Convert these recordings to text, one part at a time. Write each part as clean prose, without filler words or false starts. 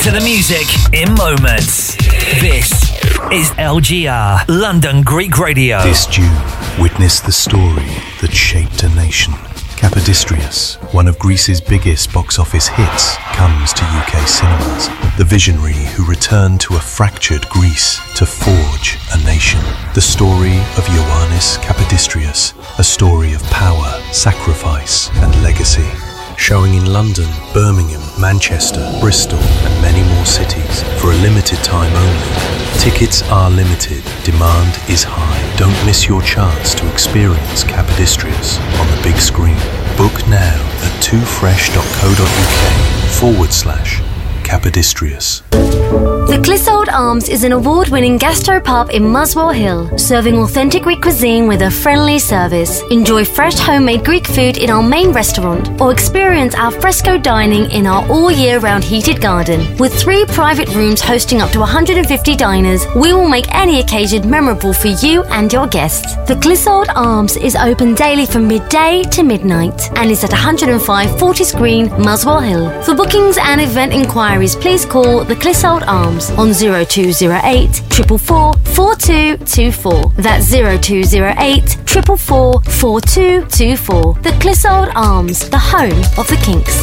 to the music in moments. This is LGR, London Greek Radio. This June, witness the story that shaped a nation. Kapodistrias, one of Greece's biggest box office hits, comes to UK cinemas. The visionary who returned to a fractured Greece to forge a nation. The story of Ioannis Kapodistrias, a story of power, sacrifice and legacy. Showing in London, Birmingham, Manchester, Bristol and many more cities for a limited time only. Tickets are limited. Demand is high. Don't miss your chance to experience Kapodistrias on the big screen. Book now at twofresh.co.uk/Kapodistrias. The Clissold Arms is an award-winning gastropub in Muswell Hill, serving authentic Greek cuisine with a friendly service. Enjoy fresh homemade Greek food in our main restaurant or experience our fresco dining in our all-year-round heated garden. With 3 private rooms hosting up to 150 diners, we will make any occasion memorable for you and your guests. The Clissold Arms is open daily from midday to midnight and is at 105 Fortis Green, Muswell Hill. For bookings and event inquiries, please call the Clissold Arms on 0208 444 4224. That's 0208 444 4224. The Clissold Arms, the home of the Kinks.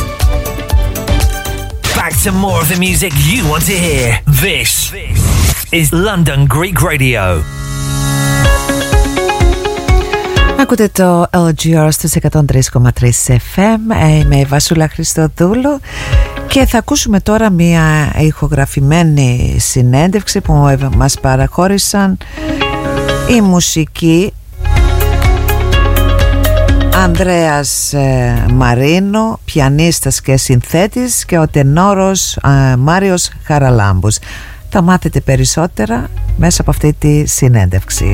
Back to more of the music you want to hear. This is London Greek Radio. Ακούτε το LGR στους 103,3 FM. Είμαι η Βασούλα Χριστοδούλου και θα ακούσουμε τώρα μια ηχογραφημένη συνέντευξη που μας παραχώρησαν η μουσική Ανδρέας Μαρίνο, πιανίστας και συνθέτης, και ο τενόρος Μάριος Χαραλάμπους. Θα μάθετε περισσότερα μέσα από αυτή τη συνέντευξη.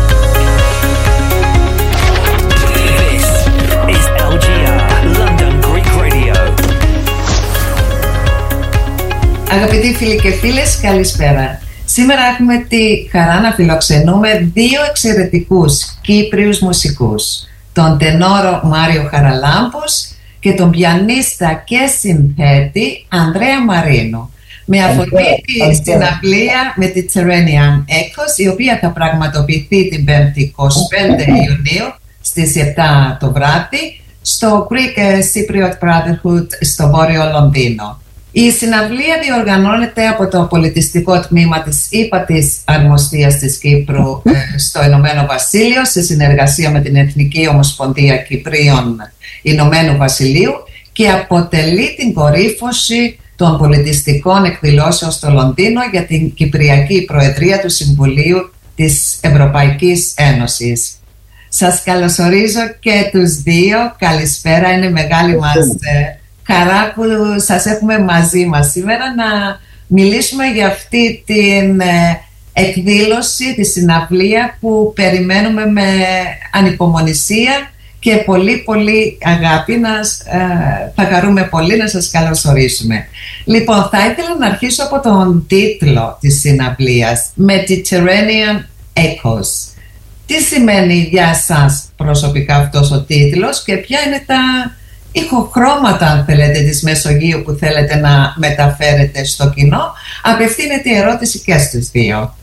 Αγαπητοί φίλοι και φίλες, καλησπέρα. Σήμερα έχουμε τη χαρά να φιλοξενούμε 2 εξαιρετικούς Κύπριους μουσικούς. Τον τενόρο Μάριο Χαραλάμπους και τον πιανίστα και συνθέτη Ανδρέα Μαρίνο. Με αφορμή τη συναυλία με τη Tyrrhenian Echoes, η οποία θα πραγματοποιηθεί την 5η 25 Ιουνίου στις 7 το βράδυ στο Greek Cypriot Brotherhood στο Βόρειο Λονδίνο. Η συναυλία διοργανώνεται από το πολιτιστικό τμήμα της ύπατης αρμοστίας της Κύπρου στο Ηνωμένο Βασίλειο σε συνεργασία με την Εθνική Ομοσπονδία Κυπρίων Ηνωμένου Βασιλείου και αποτελεί την κορύφωση των πολιτιστικών εκδηλώσεων στο Λονδίνο για την Κυπριακή Προεδρία του Συμβουλίου της Ευρωπαϊκής Ένωσης. Σας καλωσορίζω και τους 2. Καλησπέρα, είναι μεγάλη μας χαρά που σας έχουμε μαζί μας σήμερα να μιλήσουμε για αυτή την εκδήλωση, τη συναυλία που περιμένουμε με ανυπομονησία και πολύ αγάπη. Θα χαρούμε πολύ να σας καλωσορίσουμε. Λοιπόν, θα ήθελα να αρχίσω από τον τίτλο της συναυλίας, με τη Tyrrhenian Echoes. Τι σημαίνει για σας προσωπικά αυτός ο τίτλος και ποια είναι τα ηχοχρώματα, αν θέλετε, της Μεσογείου που θέλετε να μεταφέρετε στο κοινό? Απευθύνεται η ερώτηση και στους 2.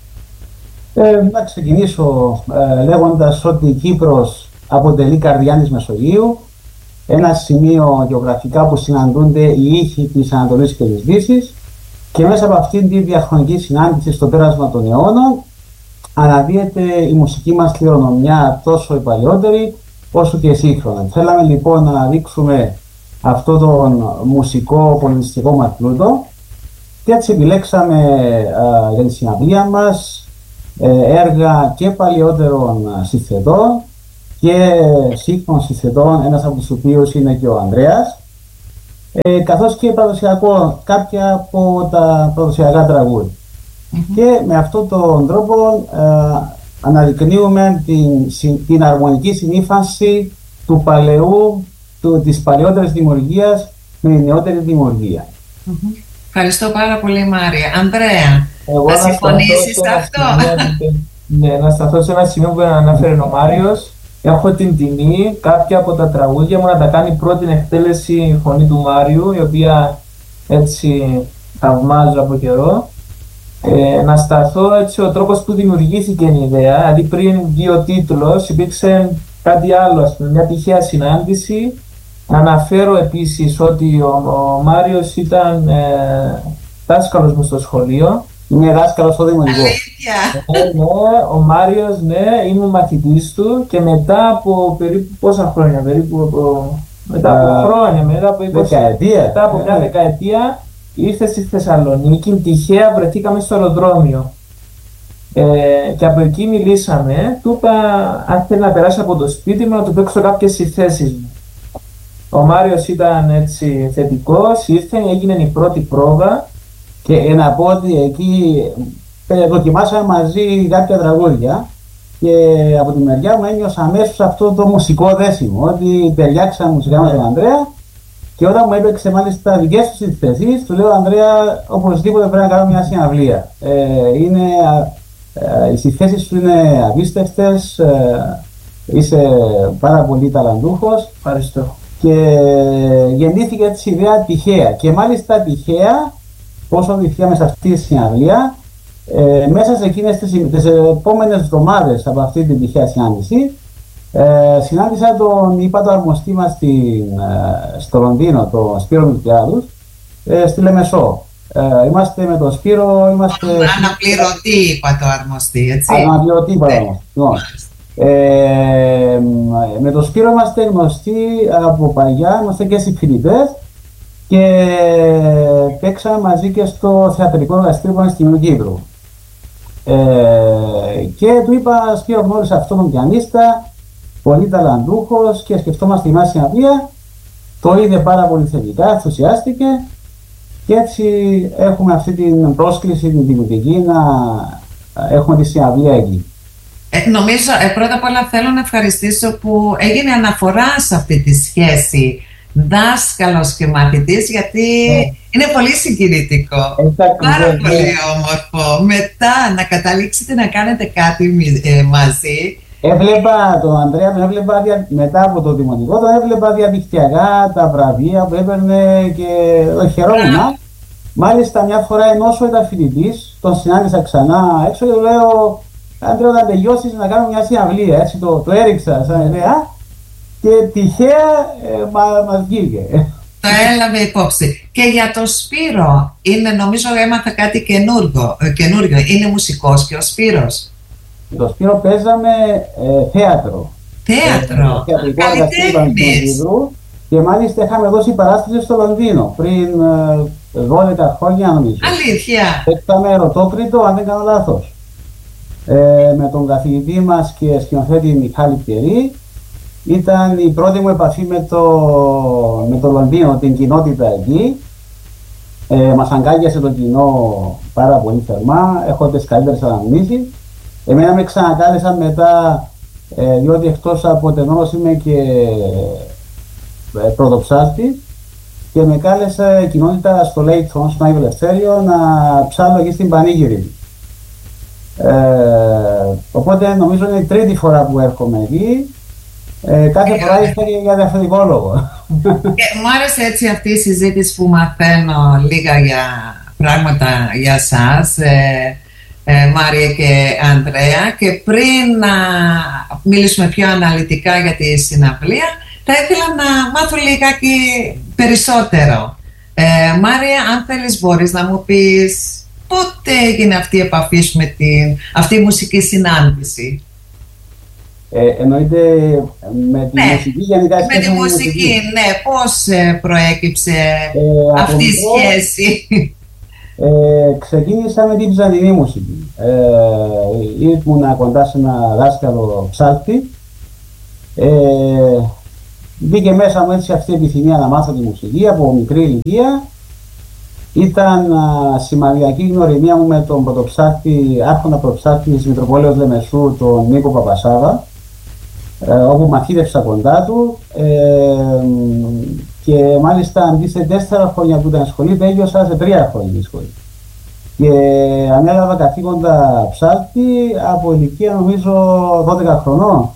Να ξεκινήσω λέγοντας ότι η Κύπρος αποτελεί καρδιά της Μεσογείου, ένα σημείο γεωγραφικά που συναντούνται οι ήχοι της Ανατολής και της Δύσης, και μέσα από αυτήν τη διαχρονική συνάντηση στο πέρασμα των αιώνων αναδύεται η μουσική μας κληρονομιά, τόσο η παλαιότερη όσο και σύγχρονα. Θέλαμε λοιπόν να αναδείξουμε αυτό τον μουσικό πολιτιστικό μας πλούτο και έτσι επιλέξαμε για τη συναυλία μας έργα και παλαιότερων συνθετών και σύγχρονων συνθετών, ένας από τους οποίους είναι και ο Ανδρέας, καθώς και κάποια από τα παραδοσιακά τραγούδια. Και με αυτόν τον τρόπο αναδεικνύουμε την αρμονική συνύφαση του παλαιού, της παλαιότερης δημιουργίας με τη νεότερη δημιουργία. Ευχαριστώ πάρα πολύ, Μάρια. Ανδρέα, θα συμφωνήσεις σε αυτό? Ναι, να σταθώ σε ένα σημείο που αναφέρει ο Μάριος. Έχω την τιμή κάποια από τα τραγούδια μου να τα κάνει πρώτη εκτέλεση η φωνή του Μάριου, η οποία έτσι θαυμάζω από καιρό. Να σταθώ έτσι ο τρόπος που δημιουργήθηκε η ιδέα, δηλαδή πριν βγει ο τίτλος υπήρξε κάτι άλλο, ας πούμε, μια τυχαία συνάντηση. Να αναφέρω επίσης ότι ο Μάριος ήταν δάσκαλος μου στο σχολείο. Είναι δάσκαλος στο δημοτικό. Ναι, ο Μάριος, ναι, ήμουν μαθητής του και μετά από περίπου πόσα χρόνια, μετά από 20 δεκαετία. Μετά από μια δεκαετία ήρθε στη Θεσσαλονίκη, τυχαία βρεθήκαμε στο αεροδρόμιο. Και από εκεί μιλήσαμε, του είπα αν θέλει να περάσει από το σπίτι μου να του παίξω κάποιες συνθέσεις μου. Ο Μάριος ήταν έτσι θετικός, ήρθε, έγινε η πρώτη πρόβα. Και να πω ότι εκεί δοκιμάσαμε μαζί κάποια τραγούδια και από τη μεριά μου ένιωσα αμέσως αυτό το μουσικό δέσιμο, ότι ταιριάξαμε μουσικά με τον Ανδρέα και όταν μου έπαιξε μάλιστα δικές του συνθέσεις, του λέω Ανδρέα, οπωσδήποτε πρέπει να κάνω μια συναυλία. Οι συνθέσεις σου είναι απίστευτες, είσαι πάρα πολύ ταλαντούχος. Ευχαριστώ. Και γεννήθηκε έτσι η ιδέα τυχαία και μάλιστα τυχαία πόσο βοηθήσαμε σε αυτή τη συναυλία, μέσα σε εκείνες τις επόμενες εβδομάδες από αυτή την τυχαία συνάντηση, συνάντησα τον ύπατο αρμοστή μας στο Λονδίνο, τον Σπύρο Μιλτιάδους, στη Λεμεσό. Είμαστε με τον Σπύρο, αναπληρωτή ύπατο αρμοστή, έτσι. Αναπληρωτή ύπατο αρμοστή. Με τον Σπύρο είμαστε γνωστοί από παλιά, είμαστε και συμφιλητές. Και παίξαμε μαζί και στο θεατρικό εργαστήριο Πανεπιστημίου Κύπρου. Και του είπα, Σπύρο, γνώρισα αυτόν τον πιανίστα, πολύ ταλαντούχος και σκεφτόμαστε μια συναυλία. Το είδε πάρα πολύ θετικά, ενθουσιάστηκε και έτσι έχουμε αυτή την πρόσκληση την δημιουργική να έχουμε τη συναυλία εκεί. Νομίζω, πρώτα απ' όλα θέλω να ευχαριστήσω που έγινε αναφορά σε αυτή τη σχέση δάσκαλος και μαθητής, γιατί είναι πολύ συγκινητικό, πάρα πολύ όμορφο. Μετά να καταλήξετε να κάνετε κάτι μαζί. Έβλεπα τον Ανδρέα, μετά από το δημοτικό, τον έβλεπα διαδικτυακά τα βραβεία που έπαιρνε και το χαιρόμουν. Μάλιστα μια φορά ενώ ήταν φοιτητής, τον συνάντησα ξανά έξω και του λέω Ανδρέα, όταν τελειώσεις να κάνουμε μια συναυλία, έτσι το έριξα σαν ιδέα. Και τυχαία μας βγήκε. Το έλαβε υπόψη. Και για το Σπύρο, νομίζω έμαθα κάτι καινούργιο. Είναι μουσικός και ο Σπύρος. Το Σπύρο παίζαμε θέατρο. Καλλιτέχνης. Και μάλιστα είχαμε δώσει παράσταση στο Λονδίνο πριν 12 χρόνια νομίζω. Αλήθεια. Παίξαμε Ερωτόκριτο, αν δεν κάνω λάθος. Με τον καθηγητή μας και σκηνοθέτη Μιχάλη Πιερή. Ήταν η πρώτη μου επαφή με το Λονδίνο, την κοινότητα εκεί. Μας αγκάγιασε το κοινό πάρα πολύ θερμά, έχω τις καλύτερες αναμνήσεις. Εμένα με ξανακάλεσαν μετά, διότι εκτός από τενόρος είμαι και πρωτοψάλτης και με κάλεσε η κοινότητα στο Λέιτον, στον Άγιο Ελευθέριο, να ψάλω εκεί στην Πανήγυρη. Οπότε νομίζω είναι η τρίτη φορά που έρχομαι εκεί. Κάθε φορά ήρθε για διαφορετικό λόγο. Μου άρεσε έτσι αυτή η συζήτηση που μαθαίνω λίγα για πράγματα για σας, Μάρια και Ανδρέα, και πριν να μιλήσουμε πιο αναλυτικά για τη συναυλία, θα ήθελα να μάθω λιγάκι περισσότερο. Μάρια, αν θέλεις μπορείς να μου πεις πότε έγινε αυτή η επαφή σου με αυτή η μουσική συνάντηση? Εννοείται με τη μουσική γενικά. Με τη μουσική, ναι. Πώς προέκυψε αυτή η σχέση? Ξεκίνησα με την βυζαντινή μουσική. Ήμουνα κοντά σε ένα δάσκαλο ψάλτη. Μπήκε μέσα μου έτσι αυτή η επιθυμία να μάθω τη μουσική από μικρή ηλικία. Ήταν σημαδιακή γνωριμία μου με τον πρωτοψάλτη, άρχοντα πρωτοψάλτη της Μητροπόλεως Λεμεσού, τον Νίκο Παπασάβα, όπου μαθήτευσα κοντά του και μάλιστα αντί σε 4 χρόνια που ήταν σχολή, τέλειωσα σε 3 χρόνια σχολή. Και ανέλαβα καθήκοντα ψάλτη από ηλικία νομίζω 12 χρονών.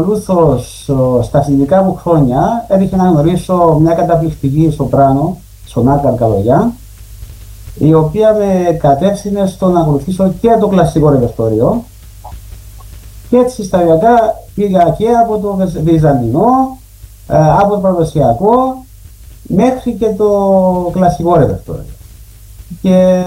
Ακολούθως στα φοιτητικά μου χρόνια έτυχε να γνωρίσω μια καταπληκτική σοπράνο, Σονάτα Αρκαδογιά, η οποία με κατεύθυνε στο να ακολουθήσω και το κλασικό ρεπερτόριο, και έτσι σταδιακά πήγα και από το βυζαντινό, από το παραδοσιακό μέχρι και το κλασικό ρεπερτόριο. Και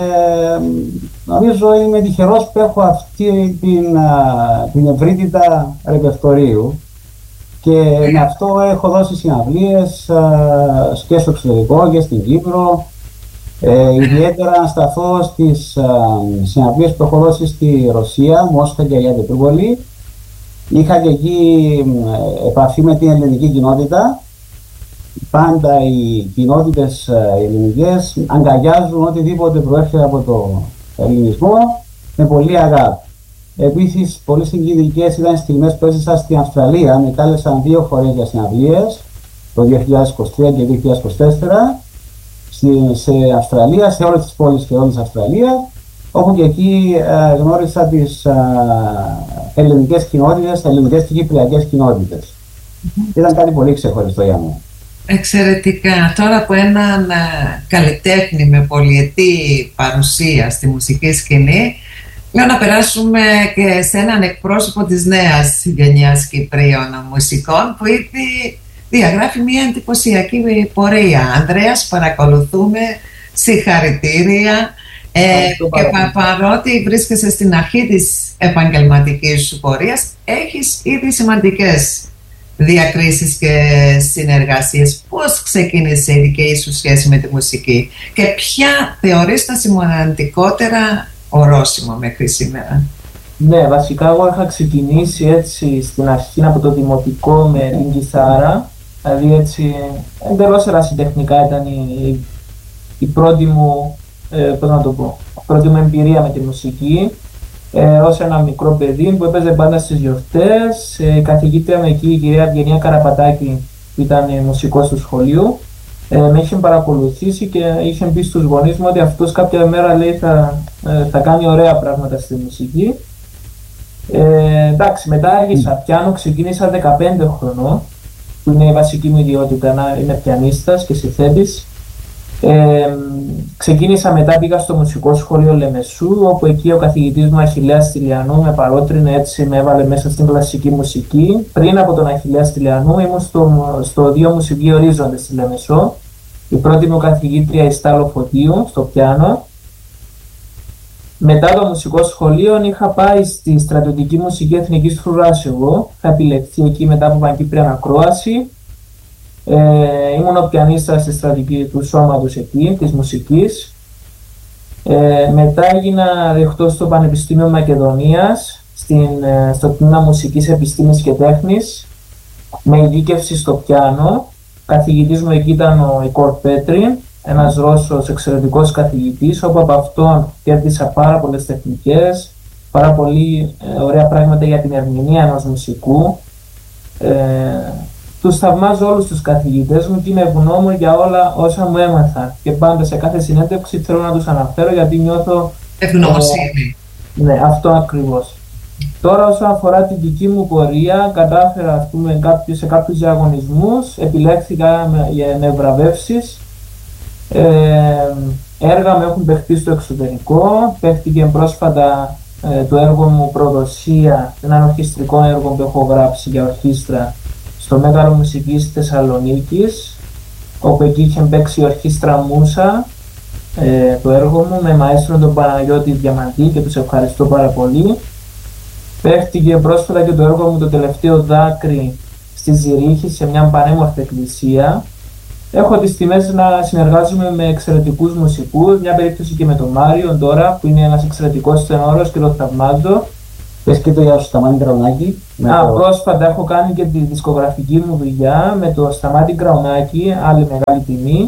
νομίζω είμαι τυχερός που έχω αυτή την ευρύτητα ρεπερτορίου, και με αυτό έχω δώσει συναυλίες και στο εξωτερικό και στην Κύπρο. Ιδιαίτερα να σταθώ στις συναυλίες που έχω δώσει στη Ρωσία, Μόσχα και Αγία Πετρούπολη. Είχα και εκεί επαφή με την ελληνική κοινότητα. Πάντα οι κοινότητες ελληνικές αγκαλιάζουν οτιδήποτε προέρχεται από το ελληνισμό με πολύ αγάπη. Επίσης, πολύ συγκινητικές ήταν στιγμές που έζησα στην Αυστραλία. Με κάλεσαν 2 φορές για συναυλίες, το 2023 και 2024, σε Αυστραλία, σε όλες τις πόλεις και όλες της Αυστραλίας, όπου και εκεί γνώρισα τις ελληνικές κοινότητες, ελληνικές και κυπριακές κοινότητες. Ήταν κάτι πολύ ξεχωριστό για μένα. Εξαιρετικά. Τώρα από έναν καλλιτέχνη με πολυετή παρουσία στη μουσική σκηνή, λέω να περάσουμε και σε έναν εκπρόσωπο της νέας γενιάς Κυπρίων μουσικών, που ήδη διαγράφει μια εντυπωσιακή πορεία. Ανδρέας, παρακολουθούμε, συγχαρητήρια, και παρότι βρίσκεσαι στην αρχή της επαγγελματικής σου πορείας, έχεις ήδη σημαντικές διακρίσεις και συνεργασίες. Πώς ξεκίνησε η δική σου σχέση με τη μουσική και ποια θεωρείς τα σημαντικότερα ορόσημα μέχρι σήμερα? Ναι, βασικά εγώ είχα ξεκινήσει έτσι στην αρχή από το δημοτικό με την κιθάρα, δηλαδή έτσι εντελώς ερασιτεχνικά ήταν η πρώτη μου, πρώτη μου εμπειρία με τη μουσική. Ως ένα μικρό παιδί που έπαιζε πάντα στις γιορτές. Η καθηγήτρια με εκεί, η κυρία Ευγενία Καραπατάκη, που ήταν μουσικός του σχολείου, με είχε παρακολουθήσει και είχε πει στους γονείς μου ότι αυτός κάποια μέρα, λέει, θα κάνει ωραία πράγματα στη μουσική. Εντάξει, μετά άργησα πιάνο, ξεκίνησα 15 χρονών, που είναι η βασική μου ιδιότητα, να είμαι πιανίστας και συνθέτης. Ξεκίνησα μετά, πήγα στο μουσικό σχολείο Λεμεσού, όπου εκεί ο καθηγητής μου Αχιλλέας Τηλιανού με παρότρινε, έτσι με έβαλε μέσα στην κλασική μουσική. Πριν από τον Αχιλλέα Τηλιανού ήμουν στο Οδείο Μουσική Ορίζοντες στη Λεμεσό. Η πρώτη μου καθηγήτρια η Στάλο Φωτίου στο πιάνο. Μετά το μουσικό σχολείο είχα πάει στη στρατιωτική μουσική Εθνικής Φρουράς εγώ. Είχα επιλεχθεί εκεί μετά από πανκύπρια ανακρόαση. Ήμουν ο πιανίστας στη στρατηγική του σώματος εκεί, της μουσικής. Μετά έγινα δεχτός στο Πανεπιστήμιο Μακεδονίας, στο τμήμα Μουσικής Επιστήμης και Τέχνης, με ειδίκευση στο πιάνο. Καθηγητής μου εκεί ήταν ο Ικόρ Πέτρη, ένας Ρώσος εξαιρετικός καθηγητής, όπου από αυτόν κέρδισα πάρα πολλές τεχνικές, πάρα πολύ ωραία πράγματα για την ερμηνεία ενός μουσικού. Τους θαυμάζω όλους τους καθηγητές μου και είμαι ευγνώμων για όλα όσα μου έμαθα. Και πάντα σε κάθε συνέντευξη θέλω να τους αναφέρω, γιατί νιώθω ευγνωμοσύνη. Ναι, αυτό ακριβώς. Τώρα, όσον αφορά την δική μου πορεία, κατάφερα, ας πούμε, σε κάποιους διαγωνισμούς, επιλέχθηκα με βραβεύσεις. Έργα μου έχουν παιχτεί στο εξωτερικό. Παίχτηκε πρόσφατα το έργο μου Προδοσία, ένα ορχιστρικό έργο που έχω γράψει για ορχήστρα, στο Μέγαρο Μουσικής Θεσσαλονίκης, όπου εκεί είχε παίξει η ορχήστρα Μούσα, το έργο μου, με μαέστρο τον Παναγιώτη Διαμαντή, και τους ευχαριστώ πάρα πολύ. Παίχτηκε πρόσφατα και το έργο μου Το Τελευταίο Δάκρυ στη Ζηρίχη, σε μια πανέμορφη εκκλησία. Έχω τις τιμές να συνεργάζομαι με εξαιρετικούς μουσικούς, μια περίπτωση και με τον Μάριο τώρα, που είναι ένας εξαιρετικός τενόρος και τον θαυμάζω. Πες και το για το Σταμάτη Γκραουνάκη. Πρόσφατα έχω κάνει και τη δισκογραφική μου δουλειά με το Σταμάτη Γκραουνάκη, άλλη μεγάλη τιμή.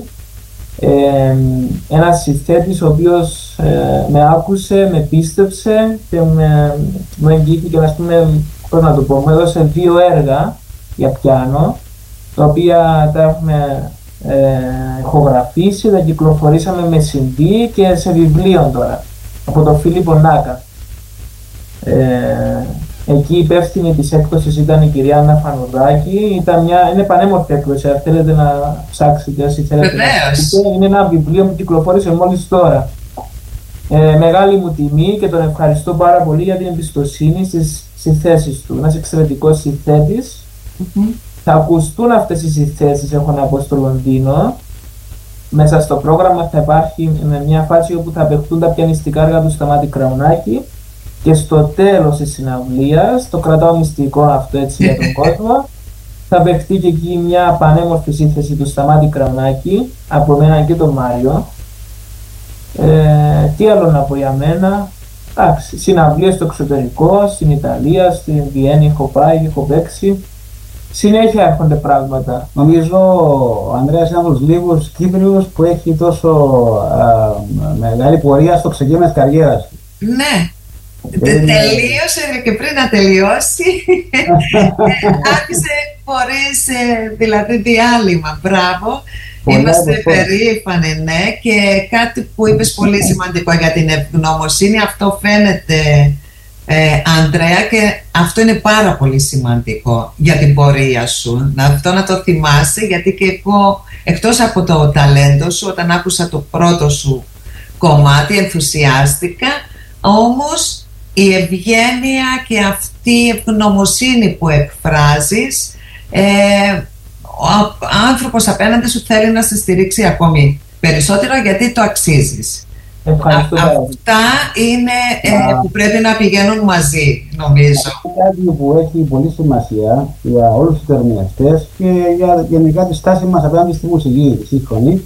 Ένας συνθέτης ο οποίος με άκουσε, με πίστεψε και μου εγγύθηκε, ας πούμε, πώς να το πω, μου έδωσε 2 έργα για πιάνο, τα οποία τα έχουμε ηχογραφήσει, τα κυκλοφορήσαμε με CD και σε βιβλίο τώρα, από τον Φίλιππο Νάκα. Εκεί η υπεύθυνη της έκδοσης ήταν η κυρία Άννα Φανουδάκη. Είναι πανέμορφη έκδοση, αν θέλετε να ψάξετε, όσοι θέλετε. Είναι ένα βιβλίο που κυκλοφόρησε μόλις τώρα. Μεγάλη μου τιμή και τον ευχαριστώ πάρα πολύ για την εμπιστοσύνη στις συνθέσεις του. Ένας εξαιρετικός συνθέτης. Θα ακουστούν αυτές οι συνθέσεις, έχω να πω, στο Λονδίνο. Μέσα στο πρόγραμμα θα υπάρχει μια φάση όπου θα παιχτούν τα πιανιστικά έργα του Σταμάτη Κραουνάκη και στο τέλος της συναυλίας, το κρατάω μυστικό αυτό έτσι για τον κόσμο, θα παιχτεί και εκεί μια πανέμορφη σύνθεση του Σταμάτη Κραουνάκη από μένα και τον Μάριο. Τι άλλο να πω για μένα? Συναυλίες στο εξωτερικό, στην Ιταλία, στην Βιέννη έχω πάει, έχω παίξει. Συνέχεια έρχονται πράγματα. Νομίζω ο Ανδρέας είναι από τους λίγους Κύπριους που έχει τόσο μεγάλη πορεία στο ξεκίνημα της καριέρας. Ναι. Τελείωσε και πριν να τελειώσει άρχισε χωρίς δηλαδή διάλειμμα. Μπράβο. Είμαστε περήφανοι, ναι. Και κάτι που είπες πολύ σημαντικό για την ευγνωμοσύνη, αυτό φαίνεται, Ανδρέα, και αυτό είναι πάρα πολύ σημαντικό για την πορεία σου. Αυτό να το θυμάσαι, γιατί και εγώ, εκτός από το ταλέντο σου, όταν άκουσα το πρώτο σου κομμάτι ενθουσιάστηκα, όμως η ευγένεια και αυτή η ευγνωμοσύνη που εκφράζεις, ο άνθρωπος απέναντι σου θέλει να σε στηρίξει ακόμη περισσότερο, γιατί το αξίζεις. Αυτά είναι που πρέπει να πηγαίνουν μαζί, νομίζω. Κάτι που έχει πολύ σημασία για όλους τους ερμηνευτές και για γενικά τη στάση μας απέναντι στη μουσική σύγχρονη.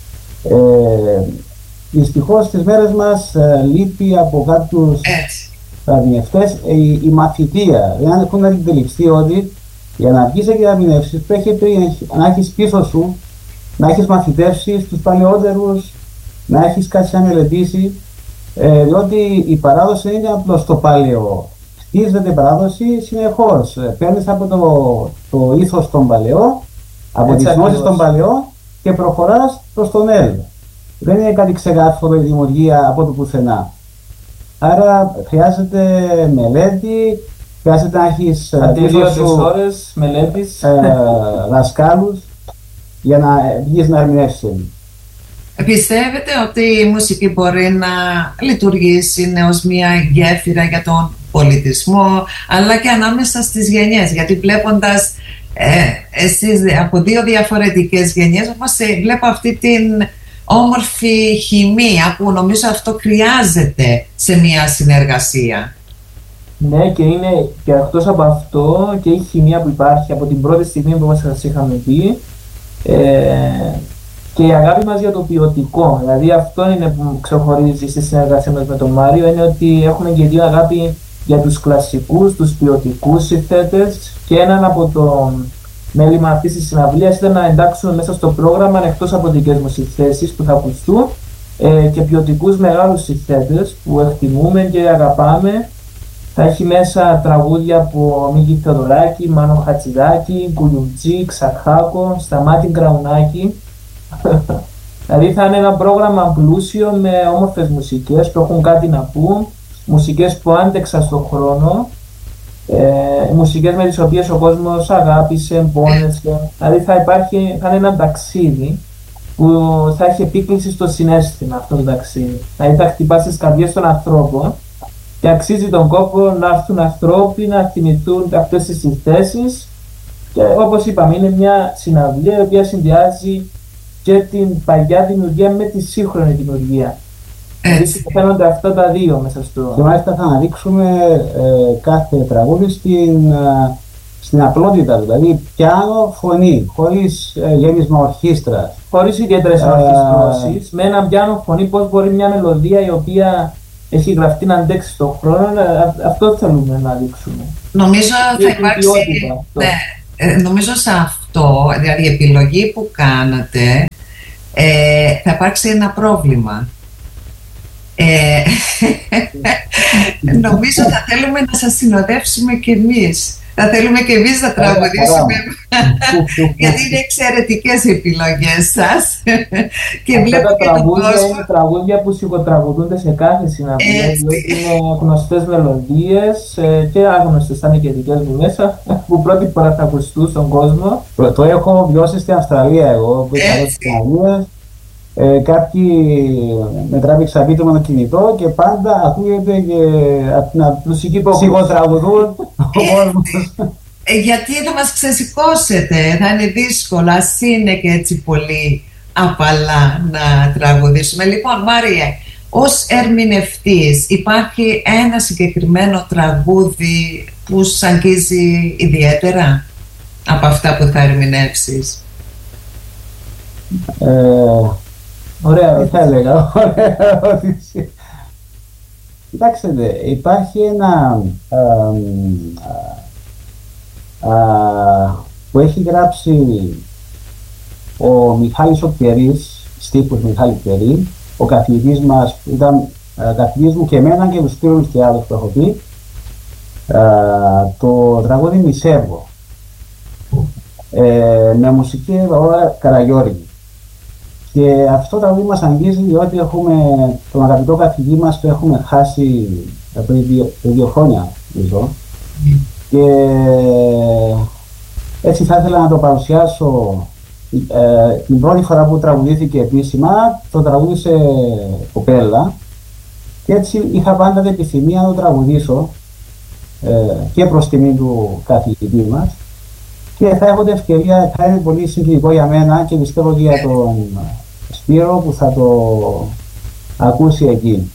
Δυστυχώς στις μέρες μας λείπει από κάποιους ερμηνευτές η μαθητεία. Δεν έχουν αντιληφθεί ότι για να βγεις και να ερμηνεύσεις πρέπει να έχεις πίσω σου, να έχεις μαθητεύσει στους παλαιότερους, να έχεις κάτι σαν μελετήσει, διότι η παράδοση είναι απλώς το παλαιό. Χτίζεται η παράδοση συνεχώς. Παίρνεις από το ήθος των παλαιών, από τις γνώσεις των παλαιών και προχωράς προς τον Έλληνα. Δεν είναι κάτι ξεκάθαρο η δημιουργία από το πουθενά. Άρα χρειάζεται μελέτη, χρειάζεται να έχεις αντιλίωτες ώρες μελέτης, δασκάλους για να βγεις να ερμηνεύσεις. Πιστεύετε ότι η μουσική μπορεί να λειτουργήσει ως μια γέφυρα για τον πολιτισμό, αλλά και ανάμεσα στις γενιές? Γιατί βλέποντας εσείς από δύο διαφορετικές γενιές, όμως βλέπω αυτή την όμορφη χημεία που νομίζω αυτό χρειάζεται σε μια συνεργασία. Ναι, και είναι και εκτός από αυτό και η χημεία που υπάρχει από την πρώτη στιγμή που μας είχαμε πει, και η αγάπη μας για το ποιοτικό. Δηλαδή αυτό είναι που ξεχωρίζει στη συνεργασία μας με τον Μάριο, είναι ότι έχουμε και δύο αγάπη για τους κλασικούς, τους ποιοτικούς συνθέτες, και έναν από το μέλημα αυτής της συναυλίας ήταν να εντάξουμε μέσα στο πρόγραμμα, εκτός από δικές μου συνθέσεις που θα ακουστούν, και ποιοτικούς μεγάλους συνθέτες που εκτιμούμε και αγαπάμε. Θα έχει μέσα τραγούδια από Μίκη Θεοδωράκη, Μάνο Χατζηδάκη, Κουλιουτζή, Ξαρχάκο, Σταμάτη Κραουνάκη. Δηλαδή θα είναι ένα πρόγραμμα πλούσιο με όμορφες μουσικές που έχουν κάτι να πούν, μουσικές που άντεξαν στον χρόνο, μουσικές με τις οποίες ο κόσμος αγάπησε, πόνεσε. Δηλαδή θα είναι ένα ταξίδι που θα έχει επίκληση στο συναίσθημα αυτό το ταξίδι. Δηλαδή θα χτυπάσει τις καρδιές των ανθρώπων και αξίζει τον κόπο να έρθουν ανθρώποι να θυμηθούν αυτές τις συνθέσεις, και όπως είπαμε είναι μια συναυλία η οποία συνδυάζει και την παλιά δημιουργία με τη σύγχρονη δημιουργία. Δηλαδή φαίνονται αυτά τα δύο μέσα στο... Και μάλιστα θα αναδείξουμε κάθε τραγούδι στην απλότητα, δηλαδή πιάνο, φωνή, χωρίς γέμισμα ορχήστρας. Χωρίς ιδιαίτερες ορχιστρώσεις, με ένα πιάνο, φωνή, πώς μπορεί μια μελωδία η οποία έχει γραφτεί να αντέξει στον χρόνο, αυτό θέλουμε να δείξουμε. Νομίζω θα υπάρξει... νομίζω σε αυτό, δηλαδή η επιλογή που κάνατε, θα υπάρξει ένα πρόβλημα. Νομίζω θα θέλουμε να σας συνοδεύσουμε κι εμείς. Θα θέλουμε και εμείς να τραγουδήσουμε, γιατί είναι εξαιρετικές επιλογές σας. Και αυτά τα τραγούδια είναι τραγούδια που σιγοτραγουδούνται σε κάθε συναυλία, διότι είναι γνωστές μελωδίες και άγνωστες, θα είναι και δικές μου μέσα, που πρώτη φορά θα ακουστούν στον κόσμο. Το έχω βιώσει στην Αυστραλία εγώ, που είχα στις Αυστραλίες. Κάποιοι με τράβηξαν πίσω με το κινητό και πάντα ακούγεται και από την μουσική που σιγοτραγουδούν ο κόσμος. Γιατί θα μας ξεσηκώσετε, θα είναι δύσκολο, ας είναι και έτσι πολύ απαλά να τραγουδήσουμε. Λοιπόν, Μάριε, ως ερμηνευτής υπάρχει ένα συγκεκριμένο τραγούδι που σου αγγίζει ιδιαίτερα από αυτά που θα ερμηνεύσεις? Ωραία, θα έλεγα. Ωραία ερώτηση. Κοιτάξτε, υπάρχει ένα που έχει γράψει ο Μιχάλης ο Πιερής, στίχους Μιχάλη Πιερή, ο καθηγητής μας, ήταν καθηγητής μου και εμένα και τους φίλους και άλλους που έχω πει, το τραγούδι Μισεύω, με μουσική Καραγιώργη. Και αυτό το τραγούδι μας αγγίζει διότι έχουμε τον αγαπητό καθηγητή μας που έχουμε χάσει πριν 2 χρόνια, νομίζω. Και έτσι θα ήθελα να το παρουσιάσω. Την πρώτη φορά που τραγουδήθηκε επίσημα, το τραγούδισε κοπέλα και έτσι είχα πάντα την επιθυμία να το τραγουδήσω και προς τιμή του καθηγητή μας. Και θα έχω την ευκαιρία, θα είναι πολύ συγκινητικό για μένα και πιστεύω και για τον Σπύρο που θα το ακούσει εκεί.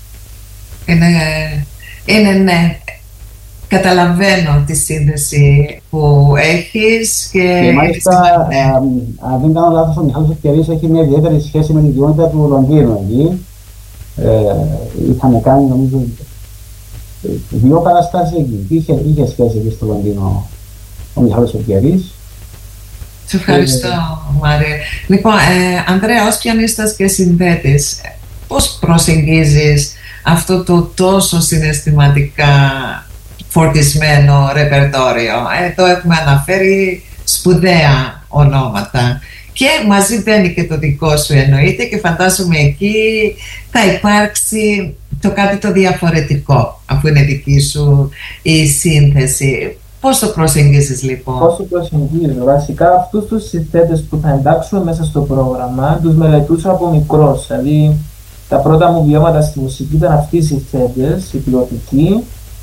Ναι. Καταλαβαίνω τη σύνδεση που έχεις και μάλιστα, αν δεν κάνω λάθος, ο Μιχάλης Πιερής έχει μια ιδιαίτερη σχέση με την κοινότητα του Λονδίνου εκεί. Είχαμε κάνει, νομίζω, 2 παραστάσεις εκεί. Είχε σχέση εκεί στο Λονδίνο ο Μιχάλης Πιερής. Σε ευχαριστώ, Μάρια. Λοιπόν, Ανδρέα, ως πιανίστας και συνθέτης, πώς προσεγγίζεις αυτό το τόσο συναισθηματικά φορτισμένο ρεπερτόριο? Εδώ έχουμε αναφέρει σπουδαία ονόματα και μαζί μπαίνει και το δικό σου, εννοείται, και φαντάζομαι εκεί θα υπάρξει το κάτι το διαφορετικό, αφού είναι δική σου η σύνθεση. Πώς το προσεγγίζεις λοιπόν? Πώς το προσεγγίζω? Βασικά αυτούς τους συνθέτες που θα εντάξουμε μέσα στο πρόγραμμα τους μελετούσα από μικρός. Δηλαδή τα πρώτα μου βιώματα στη μουσική ήταν αυτοί οι συνθέτες, οι ποιοτικοί.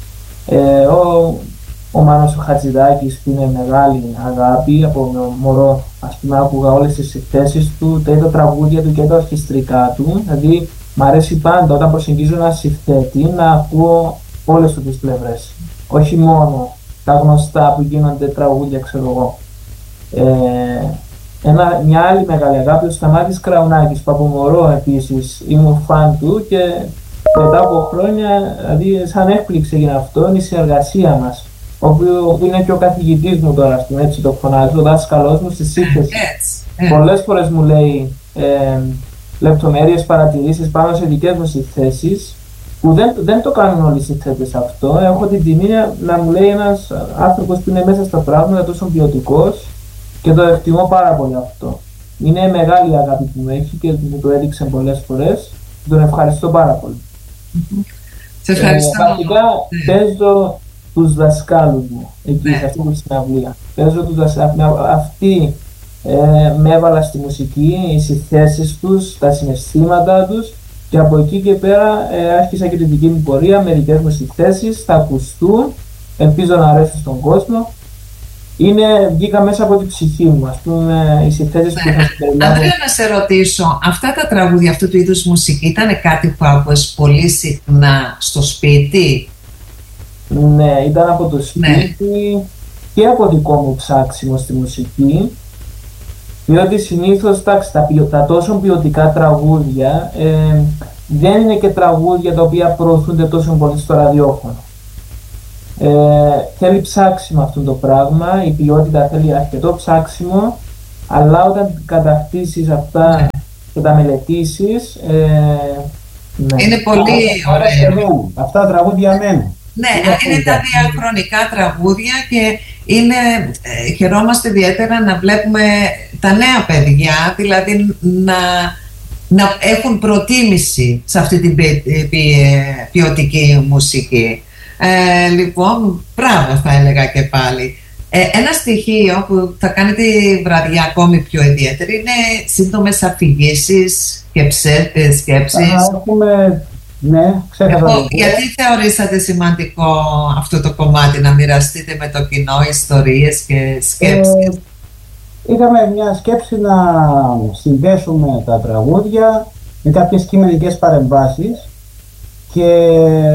Ο Μάνος ο Χατζηδάκης που είναι μεγάλη αγάπη, από μωρό ας πούμε άκουγα όλες τις συνθέσεις του, τα τραγούδια του και τα ορχιστρικά του. Δηλαδή μ' αρέσει πάντα όταν προσεγγίζω ένα συνθέτη να ακούω όλες τις πλευρές, όχι μόνο τα γνωστά που γίνονται τραγούδια, ξέρω εγώ. Μια άλλη μεγάλη αγάπη, ο Σταμάτης Κραουνάκης, που από μωρό επίσης ήμουν φαν του και μετά από χρόνια, δηλαδή σαν έκπληξη έγινε αυτό, είναι η συνεργασία μας, όπου είναι και ο καθηγητής μου τώρα, ας πούμε, έτσι το φωνάζω, ο δάσκαλός μου στη σύνθεση. Πολλές φορές μου λέει λεπτομέρειες, παρατηρήσεις πάνω σε δικές μου συνθέσεις, που δεν το κάνουν όλοι οι συνθέτες αυτό. Έχω την τιμή να μου λέει ένας άνθρωπος που είναι μέσα στα πράγματα, τόσο ποιοτικός, και το εκτιμώ πάρα πολύ αυτό. Είναι μεγάλη αγάπη που μου έχει και μου το έδειξε πολλές φορές. Τον ευχαριστώ πάρα πολύ. Σε ευχαριστώ. Βασικά παίζω τους δασκάλους μου εκεί, σε αυτή τη συναυλία. Παίζω τους δασκάλους. Αυτοί με έβαλα στη μουσική, οι συνθέσεις τους, τα συναισθήματα τους. Και από εκεί και πέρα άρχισα και τη δική μου πορεία με δικές μου συνθέσεις, θα ακουστούν, ελπίζω να αρέσουν στον κόσμο. Βγήκα μέσα από την ψυχή μου, ας πούμε, οι συνθέσεις που θα συμπεριλάβω. Ανδρέα, να σε ρωτήσω, αυτά τα τραγούδια, αυτού του είδους μουσική, ήταν κάτι που άκουες πολύ συχνά στο σπίτι? Ναι, ήταν από το σπίτι και από δικό μου ψάξιμο στη μουσική. Διότι συνήθως τα τόσο ποιοτικά τραγούδια δεν είναι και τραγούδια τα οποία προωθούνται τόσο πολύ στο ραδιόφωνο. Θέλει ψάξιμο αυτό το πράγμα, η ποιότητα θέλει αρκετό ψάξιμο, αλλά όταν κατακτήσεις αυτά και τα μελετήσεις, Ναι. Είναι πολύ ωραία. Αυτά τα τραγούδια μένουν. Ναι, είναι τα διαχρονικά τραγούδια και χαιρόμαστε ιδιαίτερα να βλέπουμε τα νέα παιδιά, δηλαδή να έχουν προτίμηση σε αυτή την ποιοτική μουσική. Λοιπόν, μπράβο θα έλεγα και πάλι. Ένα στοιχείο που θα κάνει τη βραδιά ακόμη πιο ιδιαίτερη είναι σύντομες αφηγήσεις και σκέψεις. Ναι, γιατί θεωρήσατε σημαντικό αυτό το κομμάτι, να μοιραστείτε με το κοινό ιστορίες και σκέψεις? Είχαμε μια σκέψη να συνδέσουμε τα τραγούδια με κάποιες κειμενικές παρεμβάσεις και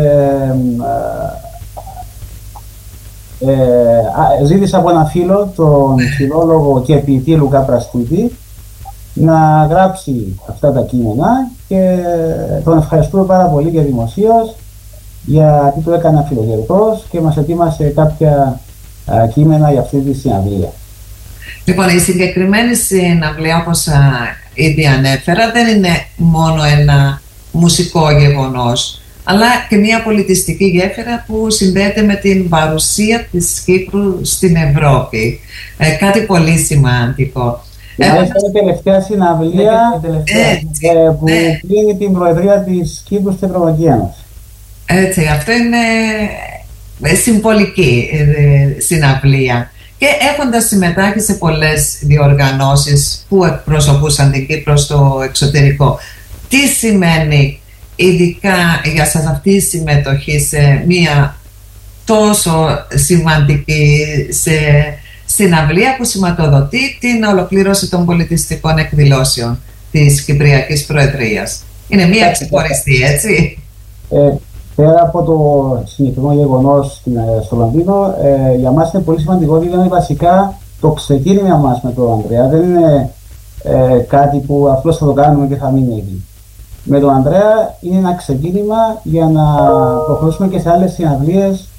ζήτησα από ένα φίλο, τον φιλόλογο και ποιητή Λουκά Πραστίδη, να γράψει αυτά τα κείμενα και τον ευχαριστούμε πάρα πολύ και δημοσίως γιατί το έκανε φιλογερτός και μας ετοίμασε κάποια κείμενα για αυτή τη συναυλία. Λοιπόν, η συγκεκριμένη συναυλία, όπως ήδη ανέφερα, δεν είναι μόνο ένα μουσικό γεγονός, αλλά και μια πολιτιστική γέφυρα που συνδέεται με την παρουσία της Κύπρου στην Ευρώπη. Κάτι πολύ σημαντικό. Είναι η τελευταία συναυλία που κλείνει την προεδρία της Κύπρου στην Ευρωπαϊκή Ένωση. Έτσι, αυτό είναι συμβολική συναυλία. Και έχοντας συμμετάχει σε πολλές διοργανώσεις που εκπροσωπούσαν την Κύπρο στο εξωτερικό, τι σημαίνει ειδικά για σας αυτή η συμμετοχή σε μια τόσο σημαντική συναυλία που σηματοδοτεί την ολοκλήρωση των πολιτιστικών εκδηλώσεων της Κυπριακής Προεδρίας? Είναι μια ξεχωριστή, έτσι. Πέρα από το συγκεκριμένο γεγονός στο Λονδίνο, για μας είναι πολύ σημαντικό γιατί είναι βασικά το ξεκίνημα μας με τον Ανδρέα. Δεν είναι κάτι που απλώς θα το κάνουμε και θα μείνει εκεί. Με τον Ανδρέα είναι ένα ξεκίνημα για να προχωρήσουμε και σε άλλες συναυλίες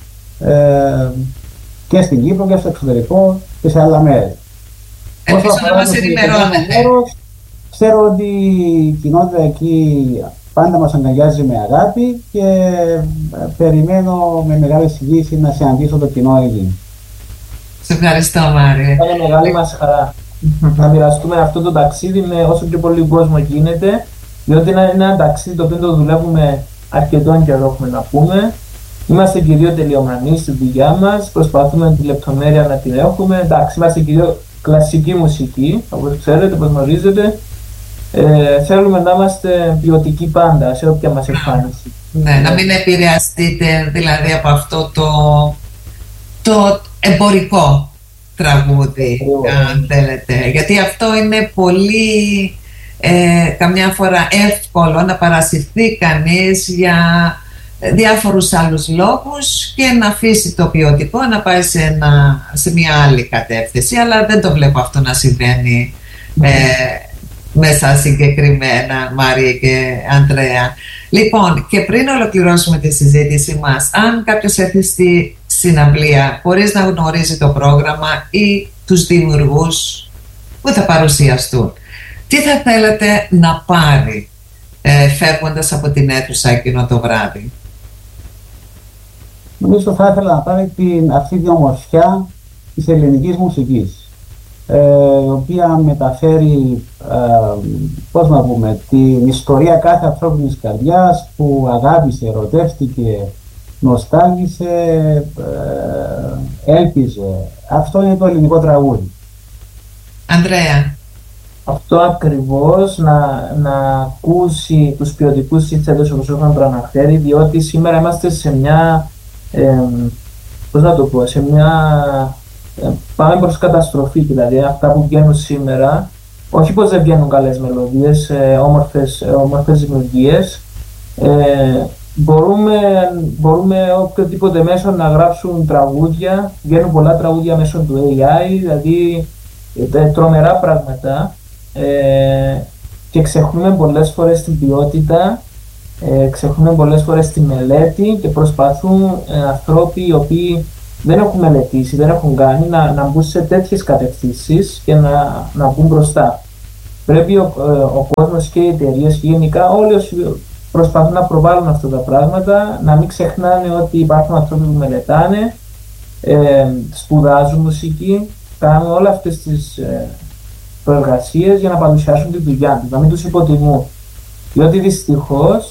και στην Κύπρο και στο εξωτερικό και σε άλλα μέρη. Ελπίζω να μας ενημερώνετε. Ξέρω ότι η κοινότητα εκεί πάντα μας αγκαλιάζει με αγάπη και περιμένω με μεγάλη συγκίνηση να συναντήσω το κοινό εκεί. Σε ευχαριστώ, Μάριο. Είναι μεγάλη μας χαρά να μοιραστούμε αυτό το ταξίδι με όσο πιο πολύ κόσμο γίνεται, διότι είναι ένα ταξίδι το οποίο το δουλεύουμε αρκετόν καιρό, έχουμε να πούμε. Είμαστε κυρίως τελειομανείς στη δουλειά μας, προσπαθούμε τη λεπτομέρεια να την έχουμε. Εντάξει, είμαστε κυρίως κλασική μουσική, όπως ξέρετε, όπως γνωρίζετε. Θέλουμε να είμαστε ποιοτικοί πάντα σε όποια μας εμφάνιση. Ναι, να μην επηρεαστείτε δηλαδή από αυτό το εμπορικό τραγούδι, αν θέλετε. Γιατί αυτό είναι πολύ καμιά φορά εύκολο να παρασυρθεί κανείς για διάφορους άλλους λόγους και να αφήσει το ποιοτικό να πάει σε μια άλλη κατεύθυνση, αλλά δεν το βλέπω αυτό να συμβαίνει μέσα συγκεκριμένα, Μάρια και Ανδρέα. Λοιπόν, και πριν ολοκληρώσουμε τη συζήτηση μας, αν κάποιος έρθει στη συναυλία χωρίς να γνωρίζει το πρόγραμμα ή τους δημιουργούς που θα παρουσιαστούν, τι θα θέλετε να πάρει φεύγοντας από την αίθουσα εκείνο το βράδυ? Νομίζω θα ήθελα να πάρει αυτή την ομορφιά της ελληνικής μουσικής, η οποία μεταφέρει, πώς να πούμε, την ιστορία κάθε ανθρώπινης καρδιάς που αγάπησε, ερωτεύτηκε, νοστάλγησε, έλπιζε. Αυτό είναι το ελληνικό τραγούδι. Ανδρέα. Αυτό ακριβώς, να ακούσει τους ποιοτικούς συνθέτες όπως έχουμε προαναφέρει, διότι σήμερα είμαστε σε μια, πώς να το πω, σε μια, πάμε προς καταστροφή, δηλαδή αυτά που βγαίνουν σήμερα, όχι πως δεν βγαίνουν καλές μελωδίες, όμορφες δημιουργίες, μπορούμε οποιοδήποτε μέσο να γράψουν τραγούδια, βγαίνουν πολλά τραγούδια μέσω του AI, δηλαδή τρομερά πράγματα, και ξεχνούμε πολλές φορές την ποιότητα, ξεχνούμε πολλές φορές τη μελέτη και προσπαθούν ανθρώποι οι οποίοι δεν έχουν μελετήσει, δεν έχουν κάνει να μπουν σε τέτοιες κατευθύνσεις και να μπουν μπροστά. Πρέπει ο κόσμος και οι εταιρείες και γενικά όλοι όσοι προσπαθούν να προβάλλουν αυτά τα πράγματα, να μην ξεχνάνε ότι υπάρχουν άνθρωποι που μελετάνε, σπουδάζουν μουσική, κάνουν όλες αυτές τις προεργασίες για να παρουσιάσουν τη δουλειά τους, να μην τους υποτιμούν. Διότι δυστυχώς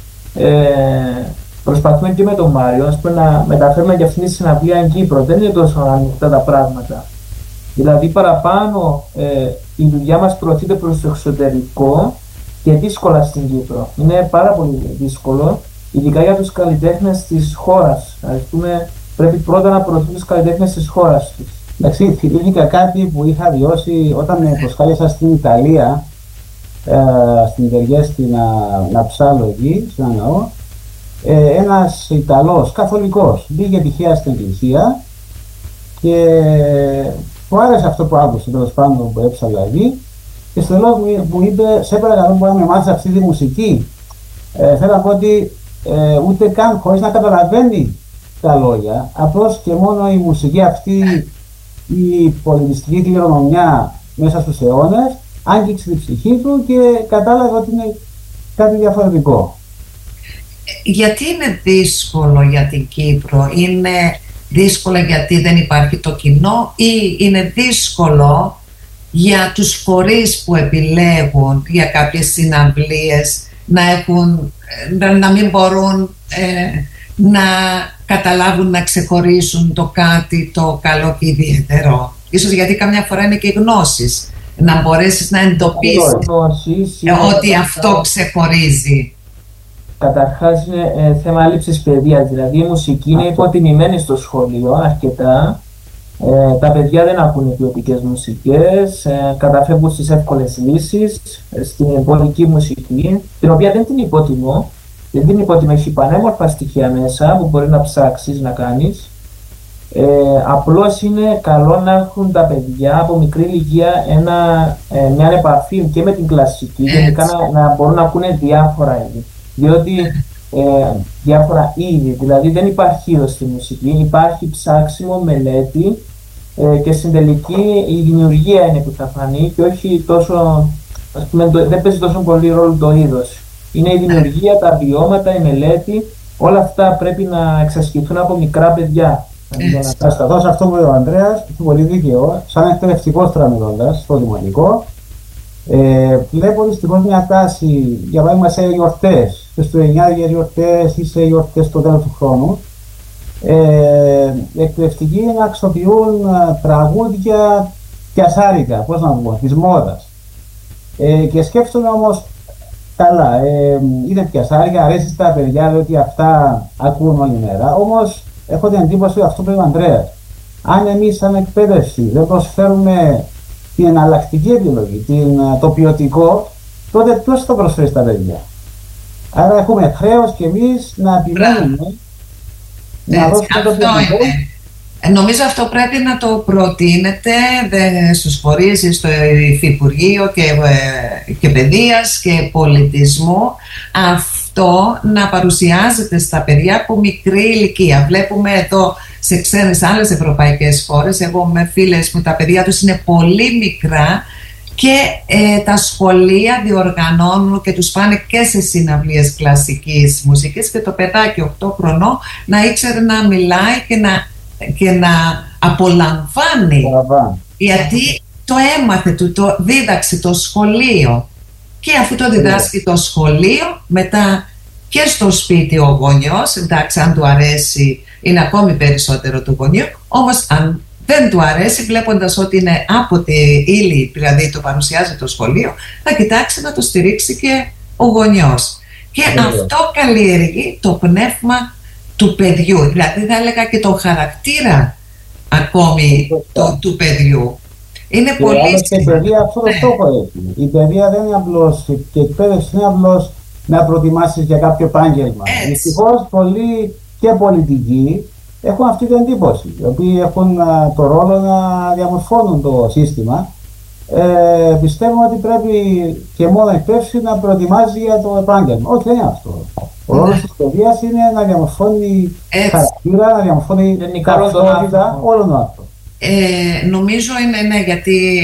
προσπαθούμε και με τον Μάριο να μεταφέρουμε και αυτήν τη συναυλία εν Κύπρο. Δεν είναι τόσο ανοιχτά τα πράγματα. Δηλαδή παραπάνω η δουλειά μας προωθείται προς το εξωτερικό και δύσκολα στην Κύπρο. Είναι πάρα πολύ δύσκολο, ειδικά για τους καλλιτέχνες της χώρας. Ας πούμε, πρέπει πρώτα να προωθούν τους καλλιτέχνες της χώρας τους. Εντάξει, θυμήθηκα κάτι που είχα βιώσει όταν με προσκάλεσα στην Ιταλία, στην Ιταλία, να ψάλω εκεί, σε ένα ναό. Ένας Ιταλός καθολικός μπήκε τυχαία στην εκκλησία και μου άρεσε αυτό που άκουσε, τέλος πάντων, που έψαλα εκεί, και στο τέλος μου είπε, σε παρακαλώ, μπορεί να με μάθεις αυτή τη μουσική. Θέλω να πω ότι ούτε καν χωρίς να καταλαβαίνει τα λόγια, απλώς και μόνο η μουσική αυτή, η πολιτιστική κληρονομιά μέσα στους αιώνες, άγγιξε την ψυχή του και κατάλαβε ότι είναι κάτι διαφορετικό. Γιατί είναι δύσκολο για την Κύπρο? Είναι δύσκολο γιατί δεν υπάρχει το κοινό, ή είναι δύσκολο για τους φορείς που επιλέγουν για κάποιες συναυλίες να μην μπορούν να καταλάβουν, να ξεχωρίσουν το κάτι το καλό και ιδιαίτερο? Ίσως γιατί καμιά φορά είναι και οι γνώσεις, να μπορέσεις να εντοπίσεις ότι αυτό ξεχωρίζει. Καταρχάς είναι θέμα λήψης παιδείας, δηλαδή η μουσική είναι υποτιμημένη στο σχολείο αρκετά. Τα παιδιά δεν ακούνε ποιοτικές μουσικές, καταφεύγουν στις εύκολες λύσεις, στην πολιτική μουσική, την οποία δεν την υποτιμώ. Δεν την υποτιμώ, έχει πανέμορφα στοιχεία μέσα που μπορεί να ψάξεις να κάνεις. Απλώς είναι καλό να έχουν τα παιδιά από μικρή ηλικία μια επαφή και με την κλασική, γενικά να μπορούν να ακούνε διάφορα είδη. Διότι διάφορα είδη, δηλαδή δεν υπάρχει είδος στη μουσική, υπάρχει ψάξιμο, μελέτη και στην τελική η δημιουργία είναι που θα φανεί και όχι τόσο, ας πούμε, δεν παίζει τόσο πολύ ρόλο το είδος. Είναι η δημιουργία, τα βιώματα, η μελέτη, όλα αυτά πρέπει να εξασκηθούν από μικρά παιδιά. Θα σταθώ σε αυτό που είπε ο Ανδρέας, είναι πολύ δίκαιο, σαν εκπαιδευτικός τραμιλώντας στο δημοτικό. Βλέπω δυστυχώς μια τάση, για παράδειγμα σε γιορτές, χριστουγεννιάτικες γιορτές ή σε γιορτές στο τέλος του χρόνου, εκπαιδευτικοί να αξιοποιούν τραγούδια πιασάρικα, πώς να πω, της μόδας. Και σκέφτομαι όμως, καλά, είναι πιασάρικα, αρέσει στα παιδιά, διότι αυτά ακούν όλη μέρα, όμως έχω την εντύπωση αυτό που είπε ο Ανδρέας. Αν εμείς σαν εκπαίδευση δεν προσφέρουμε την εναλλακτική επιλογή, το ποιοτικό, τότε ποιος θα προσφέρει στα παιδιά? Άρα έχουμε χρέος και εμείς να επιμένουμε να δώσουμε το ποιοτικό. Νομίζω αυτό πρέπει να το προτείνετε στους φορείς, στο Υφυπουργείο και Παιδείας και Πολιτισμού, αυτό να παρουσιάζεται στα παιδιά από μικρή ηλικία. Βλέπουμε εδώ σε ξένες άλλες ευρωπαϊκές χώρες, εγώ με φίλες μου, τα παιδιά τους είναι πολύ μικρά και τα σχολεία διοργανώνουν και τους πάνε και σε συναυλίες κλασικής μουσικής και το παιδάκι 8 χρονών να ήξερε να μιλάει και να απολαμβάνει, γιατί το έμαθε, το δίδαξε το σχολείο, και αφού το διδάσκει το σχολείο, μετά και στο σπίτι ο γονιός, εντάξει, αν του αρέσει είναι ακόμη περισσότερο του γονιού, όμως αν δεν του αρέσει, βλέποντας ότι είναι άποτε ύλη, δηλαδή το παρουσιάζει το σχολείο, θα κοιτάξει να το στηρίξει και ο γονιός. Και αυτό καλλιεργεί το πνεύμα του παιδιού, δηλαδή θα έλεγα και το χαρακτήρα ακόμη του παιδιού. Είναι και πολύ σημαντικό. Η παιδεία αυτό το στόχο έχει. Η παιδεία δεν είναι απλώς, και η εκπαίδευση είναι απλώς να προτιμάσεις για κάποιο επάγγελμα. Δυστυχώς πολλοί και πολιτικοί έχουν αυτή την εντύπωση, οι οποίοι έχουν το ρόλο να διαμορφώνουν το σύστημα. Πιστεύω ότι πρέπει και μόνο η εκπαίδευση να προετοιμάζει για το επάγγελμα. Όχι, δεν είναι αυτό. Ο ρόλος της παιδείας είναι να διαμορφώνει χαρακτήρα, να διαμορφώνει ταυτότητα όλων των άνθρωπων. Νομίζω είναι γιατί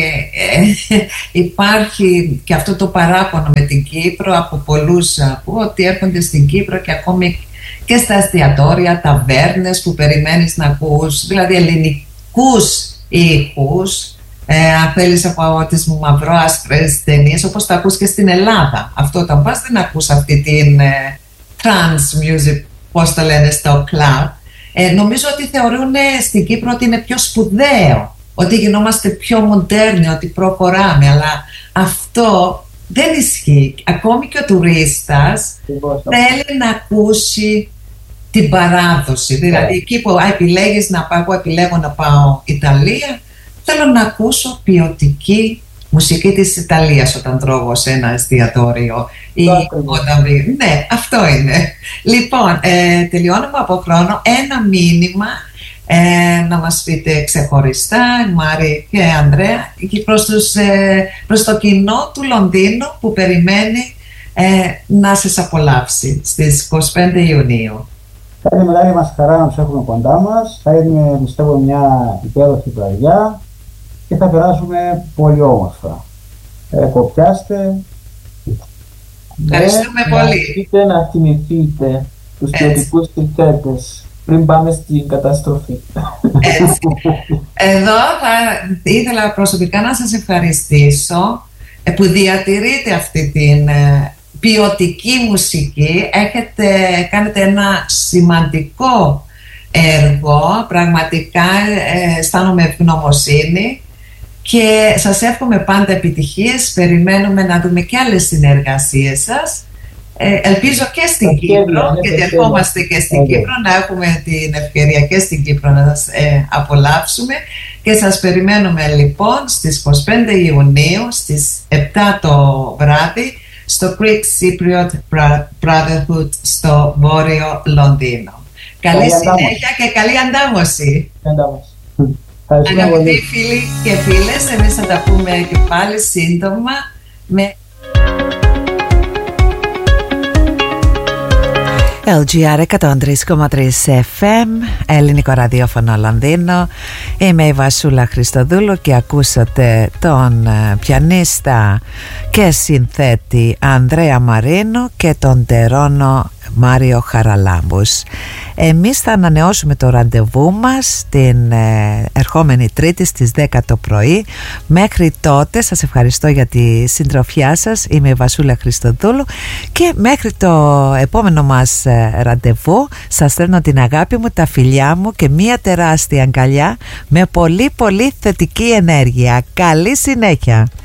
υπάρχει και αυτό το παράπονο με την Κύπρο από πολλούς που ότι έρχονται στην Κύπρο και ακόμη και στα εστιατόρια, ταβέρνες που περιμένεις να ακούς, δηλαδή ελληνικούς ήχους, αν θέλεις από τις μαυροάσπρες ταινίες, όπως το ακούς και στην Ελλάδα. Αυτό όταν πας δεν ακούς αυτή την trance music, πώς το λένε, στο club. Νομίζω ότι θεωρούν στην Κύπρο ότι είναι πιο σπουδαίο, ότι γινόμαστε πιο μοντέρνοι, ότι προχωράμε, αλλά αυτό δεν ισχύει. Ακόμη και ο τουρίστας θέλει να ακούσει την παράδοση. Δηλαδή εκεί που επιλέγεις να πάω, εγώ επιλέγω να πάω Ιταλία, θέλω να ακούσω ποιοτική μουσική της Ιταλίας όταν τρώγω σε ένα εστιατόριο ή όταν βγει. Ναι, αυτό είναι. Λοιπόν, τελειώνουμε από χρόνο. Ένα μήνυμα να μας πείτε ξεχωριστά, Μάρη και Ανδρέα, και προς το κοινό του Λονδίνου που περιμένει να σας απολαύσει στις 25 Ιουνίου. Θα είναι μεγάλη μας χαρά να τους έχουμε κοντά μας. Θα είναι, πιστεύω, μια υπέροχη βραδιά και θα περάσουμε πολύ όμορφα. Κοπιάστε. Ευχαριστούμε πολύ. Να θυμηθείτε τους ποιοτικούς συνθέτες πριν πάμε στην καταστροφή. Έτσι. Εδώ θα ήθελα προσωπικά να σας ευχαριστήσω που διατηρείτε αυτή την ποιοτική μουσική. Κάνετε ένα σημαντικό έργο, πραγματικά αισθάνομαι ευγνωμοσύνη και σας εύχομαι πάντα επιτυχίες. Περιμένουμε να δούμε και άλλες συνεργασίες σας. Ελπίζω και στην Κύπρο, γιατί ερχόμαστε και στην Κύπρο, να έχουμε την ευκαιρία και στην Κύπρο να σας απολαύσουμε, και σας περιμένουμε λοιπόν στις 25 Ιουνίου στις 7 το βράδυ στο Greek Cypriot Brotherhood στο Βόρειο Λονδίνο. Καλή συνέχεια και καλή αντάμωση. Αγαπητοί φίλοι και φίλες, εμείς θα τα πούμε και πάλι σύντομα με LGR 103,3 FM, ελληνικό ραδιόφωνο Λονδίνο. Είμαι η Βασούλα Χριστοδούλου και ακούσατε τον πιανίστα και συνθέτη Ανδρέα Μαρίνο και τον τερώνο Μάριο Χαραλάμπους. Εμείς θα ανανεώσουμε το ραντεβού μας την ερχόμενη Τρίτη στις 10 το πρωί. Μέχρι τότε σας ευχαριστώ για τη συντροφιά σας. Είμαι η Βασούλα Χριστοδούλου και μέχρι το επόμενο μας ραντεβού σας στέλνω την αγάπη μου, τα φιλιά μου και μια τεράστια αγκαλιά με πολύ πολύ θετική ενέργεια. Καλή συνέχεια.